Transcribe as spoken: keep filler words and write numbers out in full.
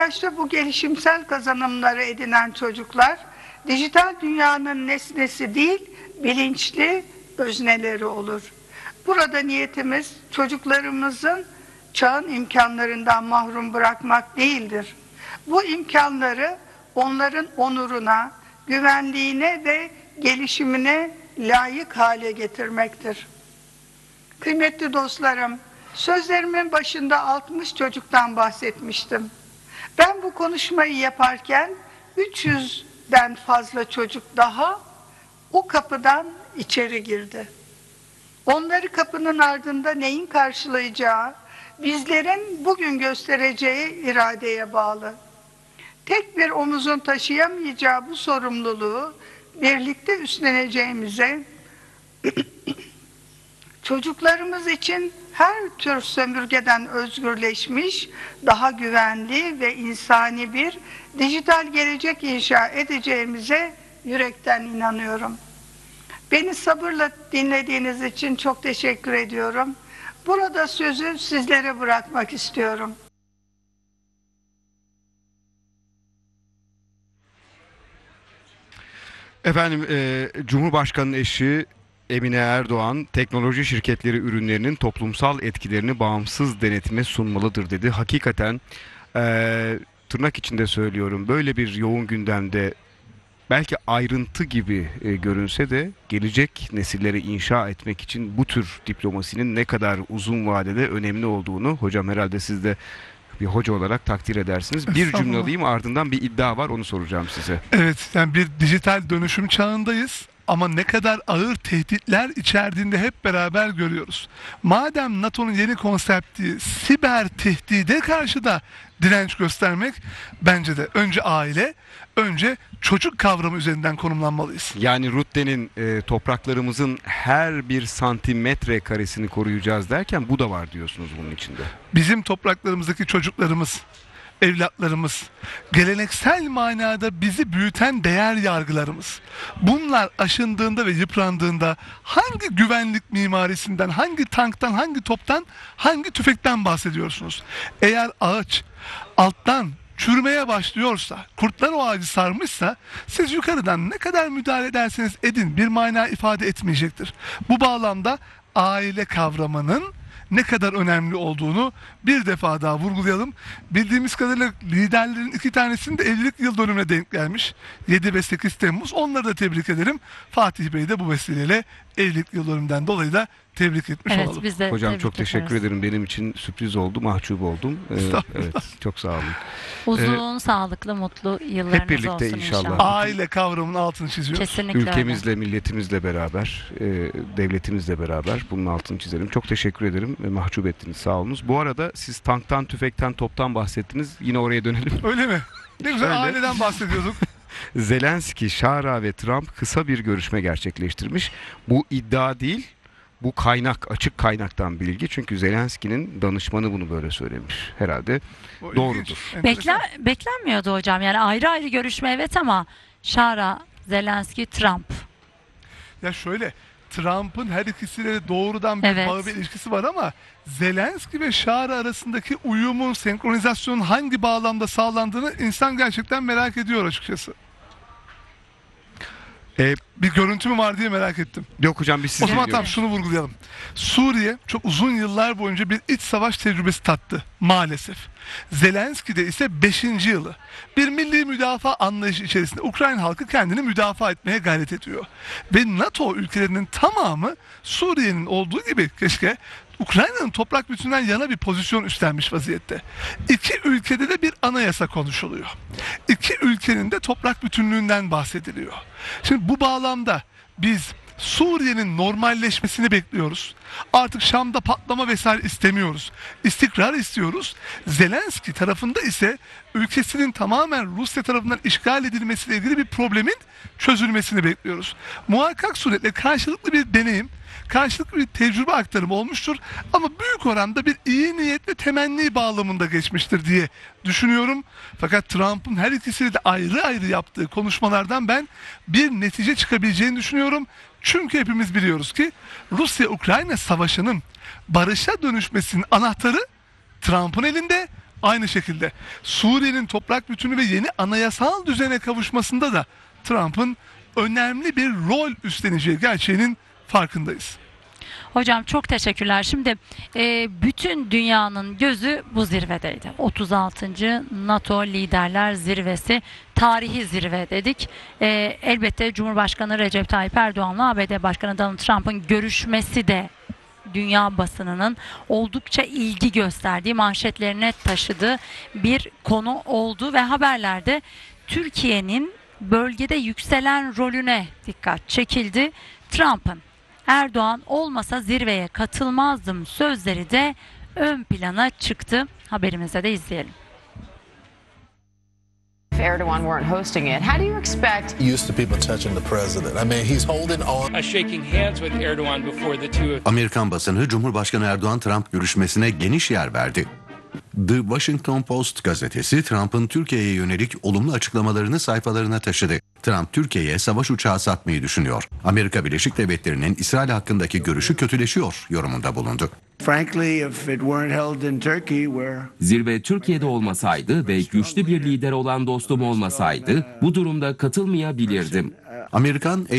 yaşta bu gelişimsel kazanımları edinen çocuklar, dijital dünyanın nesnesi değil, bilinçli özneleri olur. Burada niyetimiz çocuklarımızın çağın imkanlarından mahrum bırakmak değildir. Bu imkanları onların onuruna, güvenliğine ve gelişimine layık hale getirmektir. Kıymetli dostlarım, sözlerimin başında altmış çocuktan bahsetmiştim. Ben bu konuşmayı yaparken üç yüzden fazla çocuk daha o kapıdan içeri girdi. Onları kapının ardında neyin karşılayacağı, bizlerin bugün göstereceği iradeye bağlı. Tek bir omuzun taşıyamayacağı bu sorumluluğu birlikte üstleneceğimize, çocuklarımız için her tür sömürgeden özgürleşmiş, daha güvenli ve insani bir dijital gelecek inşa edeceğimize yürekten inanıyorum. Beni sabırla dinlediğiniz için çok teşekkür ediyorum. Burada sözü sizlere bırakmak istiyorum. Efendim, e, Cumhurbaşkanı'nın eşi Emine Erdoğan, teknoloji şirketleri ürünlerinin toplumsal etkilerini bağımsız denetime sunmalıdır dedi. Hakikaten e, tırnak içinde söylüyorum, böyle bir yoğun gündemde belki ayrıntı gibi e, görünse de gelecek nesilleri inşa etmek için bu tür diplomasinin ne kadar uzun vadede önemli olduğunu hocam herhalde siz de bir hoca olarak takdir edersiniz. Bir cümle alayım, ardından bir iddia var, onu soracağım size. Evet, yani bir dijital dönüşüm çağındayız. Ama ne kadar ağır tehditler içerdiğinde hep beraber görüyoruz. Madem NATO'nun yeni konsepti siber tehdide karşı da direnç göstermek, bence de önce aile, önce çocuk kavramı üzerinden konumlanmalıyız. Yani Rutte'nin e, topraklarımızın her bir santimetre karesini koruyacağız derken bu da var diyorsunuz bunun içinde. Bizim topraklarımızdaki çocuklarımız, evlatlarımız, geleneksel manada bizi büyüten değer yargılarımız. Bunlar aşındığında ve yıprandığında hangi güvenlik mimarisinden, hangi tanktan, hangi toptan, hangi tüfekten bahsediyorsunuz? Eğer ağaç alttan çürümeye başlıyorsa, kurtlar o ağacı sarmışsa, siz yukarıdan ne kadar müdahale ederseniz edin bir mana ifade etmeyecektir. Bu bağlamda aile kavramının ne kadar önemli olduğunu bir defa daha vurgulayalım. Bildiğimiz kadarıyla liderlerin iki tanesinin de evlilik yıl dönümüne denk gelmiş. yedi ve sekiz Temmuz. Onları da tebrik ederim. Fatih Bey de bu vesileyle evlilik yıl dönümünden dolayı da tebrik etmiş evet, olalım. Biz de hocam çok ederiz. teşekkür ederim. Benim için sürpriz oldu, mahcup oldum. Ee, evet, çok sağ olun. Uzun, ee, sağlıklı, mutlu yıllarınız hep birlikte olsun inşallah. inşallah. Aile kavramının altını çiziyoruz. Kesinlikle Ülkemizle, öyle. milletimizle beraber, e, devletimizle beraber bunun altını çizelim. Çok teşekkür ederim. E, mahcup ettiniz, sağ olunuz. Bu arada siz tanktan, tüfekten, toptan bahsettiniz. Yine oraya dönelim. Öyle mi? Ne güzel, Öyle. aileden bahsediyorduk. Zelenski, Şara ve Trump kısa bir görüşme gerçekleştirmiş. Bu iddia değil, bu kaynak, açık kaynaktan bilgi. Çünkü Zelenski'nin danışmanı bunu böyle söylemiş. Herhalde O doğrudur. ilginç, Bekler, beklenmiyordu hocam. Yani ayrı ayrı görüşme evet ama Şara, Zelenski, Trump. Ya şöyle, Trump'ın her ikisiyle doğrudan bir Evet. bağı ve ilişkisi var ama Zelenski ve Şara arasındaki uyumun, senkronizasyonun hangi bağlamda sağlandığını insan gerçekten merak ediyor açıkçası. E, Bir görüntü mü var diye merak ettim. yok hocam, biz sizi O zaman dinliyoruz. tam şunu vurgulayalım. Suriye çok uzun yıllar boyunca bir iç savaş tecrübesi tattı maalesef. Zelenski'de ise beşinci yılı. Bir milli müdafaa anlayışı içerisinde Ukrayna halkı kendini müdafaa etmeye gayret ediyor. Ve NATO ülkelerinin tamamı Suriye'nin olduğu gibi keşke Ukrayna'nın toprak bütününden yana bir pozisyon üstlenmiş vaziyette. İki ülkede de bir anayasa konuşuluyor. İki ülkenin de toprak bütünlüğünden bahsediliyor. Şimdi bu bağlamda biz Suriye'nin normalleşmesini bekliyoruz. Artık Şam'da patlama vesaire istemiyoruz. İstikrar istiyoruz. Zelenski tarafında ise ülkesinin tamamen Rusya tarafından işgal edilmesiyle ilgili bir problemin çözülmesini bekliyoruz. Muhakkak suretle karşılıklı bir deneyim, karşılıklı bir tecrübe aktarımı olmuştur ama büyük oranda bir iyi niyet ve temenni bağlamında geçmiştir diye düşünüyorum. Fakat Trump'ın her ikisiyle de ayrı ayrı yaptığı konuşmalardan ben bir netice çıkabileceğini düşünüyorum. Çünkü hepimiz biliyoruz ki Rusya-Ukrayna savaşının barışa dönüşmesinin anahtarı Trump'ın elinde, Aynı şekilde Suriye'nin toprak bütünü ve yeni anayasal düzene kavuşmasında da Trump'ın önemli bir rol üstleneceği gerçeğinin farkındayız. Hocam çok teşekkürler. Şimdi e, bütün dünyanın gözü bu zirvedeydi. otuz altıncı NATO Liderler Zirvesi, tarihi zirve dedik. E, elbette Cumhurbaşkanı Recep Tayyip Erdoğan'la A B D Başkanı Donald Trump'ın görüşmesi de dünya basınının oldukça ilgi gösterdiği, manşetlerine taşıdığı bir konu oldu ve haberlerde Türkiye'nin bölgede yükselen rolüne dikkat çekildi. Trump'ın "Erdoğan olmasa zirveye katılmazdım" sözleri de ön plana çıktı. Haberimizde de izleyelim. If Erdogan weren't hosting it, how do you expect? Used to people touching the president. I mean, he's holding on. Uh, shaking hands with Erdogan before the two of Amerikan basını Cumhurbaşkanı Erdoğan-Trump görüşmesine geniş yer verdi. The Washington Post gazetesi Trump'ın Türkiye'ye yönelik olumlu açıklamalarını sayfalarına taşıdı. Trump Türkiye'ye savaş uçağı satmayı düşünüyor. Amerika Birleşik Devletleri'nin İsrail hakkındaki görüşü kötüleşiyor yorumunda bulundu. Zirve Türkiye'de olmasaydı ve güçlü bir lider olan dostum olmasaydı bu durumda katılmayabilirdim. Amerikan